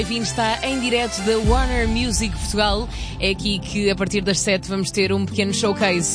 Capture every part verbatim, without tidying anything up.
Enfim, está em direto da Warner Music Portugal. É aqui que a partir das sete vamos ter um pequeno showcase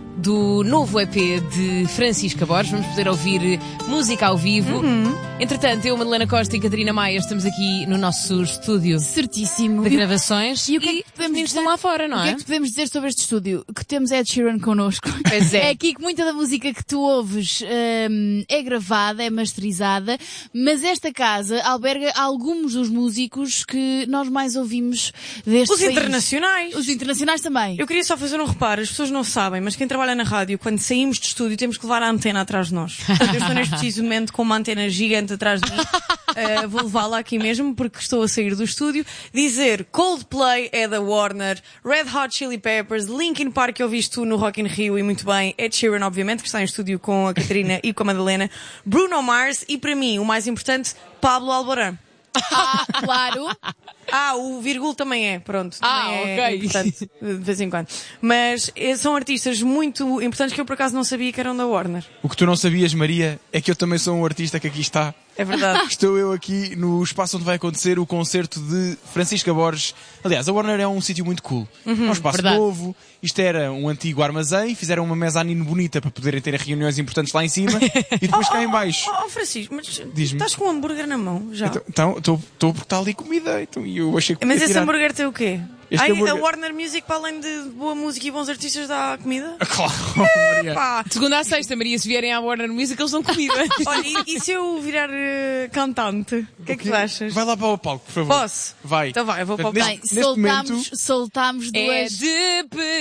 do novo E P de Francisca Borges. Vamos poder ouvir música ao vivo. Uhum. Entretanto, eu, Madalena Costa e Catarina Maia estamos aqui no nosso estúdio. Certíssimo. De gravações. E o que é que podemos dizer? Estão lá fora, não é? O que é que podemos dizer sobre este estúdio? Que temos Ed Sheeran connosco. Pois é. É aqui que muita da música que tu ouves hum, é gravada, é masterizada, mas esta casa alberga alguns dos músicos que nós mais ouvimos deste Os país. internacionais. Os internacionais também. Eu queria só fazer um reparo, as pessoas não sabem, mas quem trabalha na rádio, quando saímos de estúdio, temos que levar a antena atrás de nós. Portanto, eu estou neste preciso momento com uma antena gigante atrás de mim. Uh, vou levá-la aqui mesmo, porque estou a sair do estúdio. Dizer Coldplay é da Warner, Red Hot Chili Peppers, Linkin Park, que eu vi tu no Rock in Rio e muito bem, Ed Sheeran, obviamente, que está em estúdio com a Catarina e com a Madalena, Bruno Mars e, para mim, o mais importante, Pablo Alborán. Ah, claro. Ah, o vírgula também é, pronto. Ah, também ok. É importante, de vez em quando. Mas eh, são artistas muito importantes que eu por acaso não sabia que eram da Warner. O que tu não sabias, Maria, é que eu também sou um artista que aqui está. É verdade. Estou eu aqui no espaço onde vai acontecer o concerto de Francisca Borges. Aliás, a Warner é um sítio muito cool. Uhum, é um espaço verdade. novo. Isto era um antigo armazém. Fizeram uma mezanino bonita para poderem ter reuniões importantes lá em cima. E depois cá em baixo. Oh, oh, Francisco, mas Diz-me. estás com um hambúrguer na mão já? Então, estou porque está ali comida. Então, e eu achei que Mas podia esse tirar. hambúrguer tem o quê? Este Ai, hambúrguer- a Warner Music, para além de boa música e bons artistas, dá comida? Claro, Maria. Pá. De segunda à sexta, Maria, se vierem à Warner Music, eles dão comida. Olha, e, e se eu virar uh, cantante? O que é que tu achas? Vai lá para o palco, por favor. Posso? Vai. Então vai, eu vou para o Neste- Bem, neste soltámos, momento- soltámos É duas... de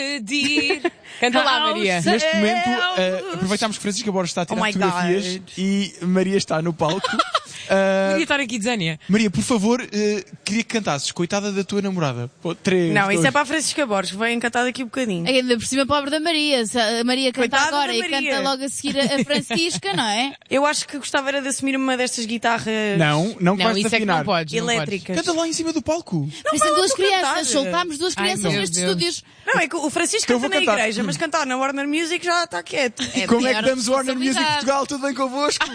pedir. Canta lá, Maria. Não Neste momento, uh, aproveitamos que Francisca Borges está a tirar Oh my fotografias God. e Maria está no palco. Queria estar aqui, Zânia. Maria, por favor, uh, queria que cantasses Coitada da Tua Namorada. Pô, três, Não, isso dois. é para a Francisca Borges, que vem cantar daqui um bocadinho. Ainda por cima, pobre da Maria. Se a Maria canta Coitada agora da e Maria. canta logo a seguir a, a Francisca, não é? Eu acho que gostava era de assumir uma destas guitarras Não, não, Não, vais isso é que desafinar. não podes. não elétricas. Canta lá em cima do palco. Mas tem duas estou a cantar. crianças, soltámos duas Ai, crianças meu nestes Deus. estúdios. Não, é que o Francisco Então eu canta vou na cantar. igreja, mas cantar na Warner Music já está quieto. É Como é maior que damos Warner Music responsabilidade. Portugal? Tudo bem convosco?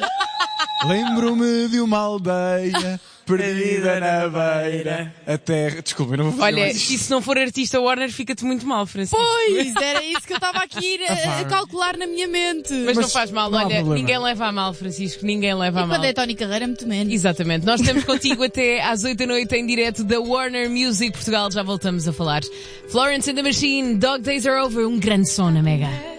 Lembro-me de uma aldeia perdida na beira. A terra. Desculpa, eu não vou fazer Olha, mais se isto. isso não for artista Warner, fica-te muito mal, Francisco. Pois, era isso que eu estava aqui a, a calcular na minha mente. Mas, não Mas faz mal, não há olha, problema. ninguém leva a mal, Francisco, ninguém leva a E mal. quando é Tony Carreira, muito menos. Exatamente. Nós estamos contigo até às oito da noite em direto da Warner Music Portugal. Já voltamos a falar. Florence and the Machine, Dog Days Are Over, um grande som na Mega.